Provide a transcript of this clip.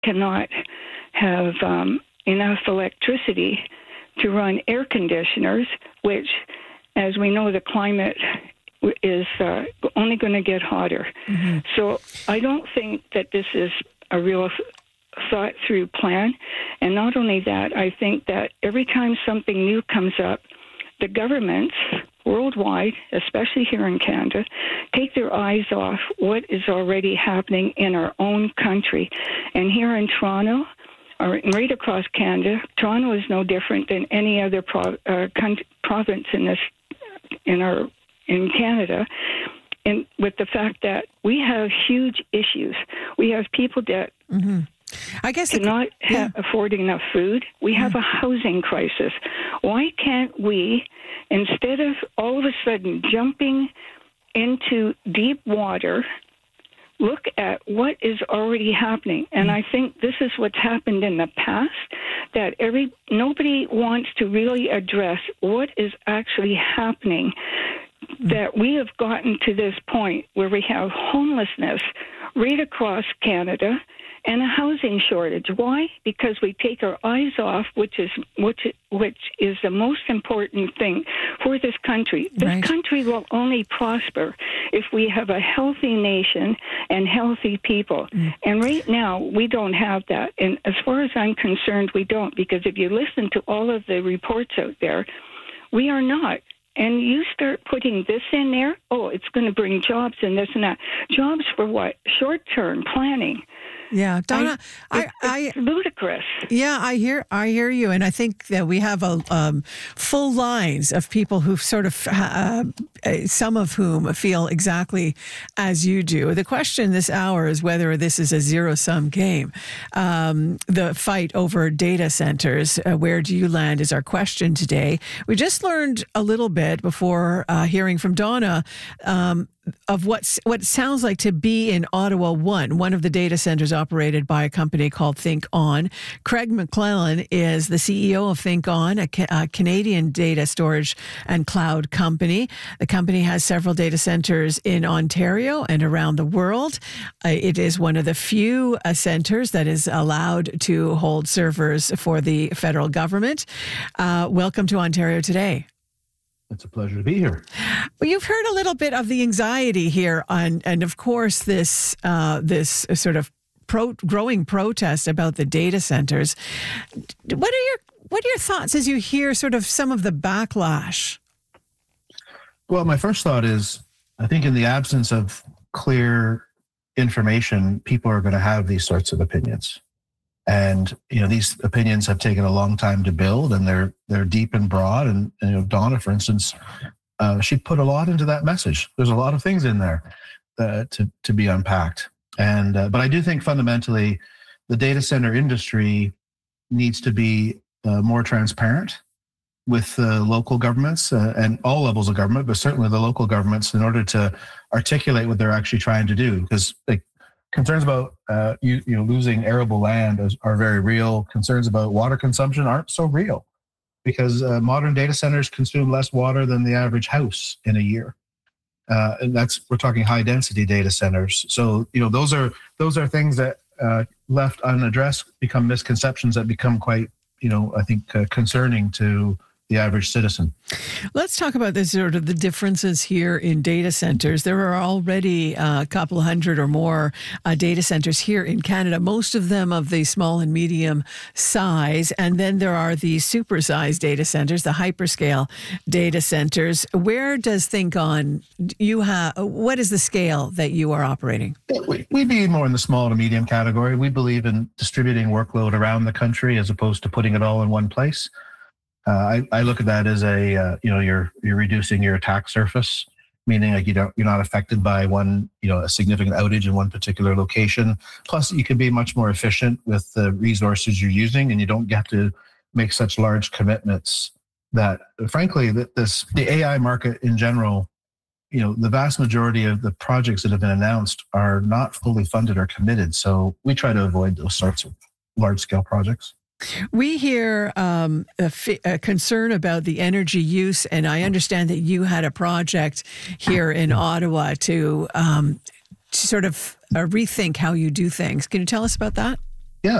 cannot have enough electricity to run air conditioners, which, as we know, the climate is only going to get hotter. Mm-hmm. So I don't think that this is a real thought-through plan. And not only that, I think that every time something new comes up, the governments worldwide, especially here in Canada, take their eyes off what is already happening in our own country. And here in Toronto, or right across Canada, Toronto is no different than any other province in Canada. And with the fact that we have huge issues, we have people that I guess cannot afford enough food. We have a housing crisis. Why can't we, instead of all of a sudden jumping into deep water, look at what is already happening? And I think this is what's happened in the past, that nobody wants to really address what is actually happening, that we have gotten to this point where we have homelessness right across Canada and a housing shortage. Why? Because we take our eyes off, which is the most important thing for this country. This country will only prosper if we have a healthy nation and healthy people. And right now, we don't have that. And as far as I'm concerned, we don't, because if you listen to all of the reports out there, we are not. And you start putting this in there, it's going to bring jobs and this and that. Jobs for what? Short-term planning. Yeah, Donna, it's ludicrous. Yeah, I hear you, and I think that we have full lines of people who sort of, some of whom feel exactly as you do. The question this hour is whether this is a zero-sum game. The fight over data centers, where do you land, is our question today. We just learned a little bit before hearing from Donna of what sounds like to be in Ottawa one of the data centers operated by a company called Think On. Craig McClellan is the CEO of Think On, a Canadian data storage and cloud company. The company has several data centers in Ontario and around the world. It is one of the few centers that is allowed to hold servers for the federal government. Welcome to Ontario Today. It's a pleasure to be here. Well, you've heard a little bit of the anxiety here and of course, this sort of growing protest about the data centers. What are your thoughts as you hear sort of some of the backlash? Well, my first thought is, I think in the absence of clear information, people are going to have these sorts of opinions. And, these opinions have taken a long time to build, and they're deep and broad. And Donna, for instance, she put a lot into that message. There's a lot of things in there to be unpacked. And but I do think fundamentally the data center industry needs to be more transparent with local governments and all levels of government, but certainly the local governments, in order to articulate what they're actually trying to do. Because concerns about losing arable land are very real. Concerns about water consumption aren't so real, because modern data centers consume less water than the average house in a year. And we're talking high density data centers. So those are things that left unaddressed become misconceptions that become quite I think concerning to the average citizen. Let's talk about the differences here in data centers. There are already a couple hundred or more data centers here in Canada, most of them of the small and medium size. And then there are the supersized data centers, the hyperscale data centers. Where does Think On, what is the scale that you are operating? We'd be more in the small to medium category. We believe in distributing workload around the country as opposed to putting it all in one place. I look at that as you're reducing your attack surface, meaning you're not affected by a significant outage in one particular location. Plus, you can be much more efficient with the resources you're using, and you don't have to make such large commitments. That, frankly, the AI market in general, the vast majority of the projects that have been announced are not fully funded or committed. So we try to avoid those sorts of large-scale projects. We hear a concern about the energy use, and I understand that you had a project here in Ottawa to sort of rethink how you do things. Can you tell us about that?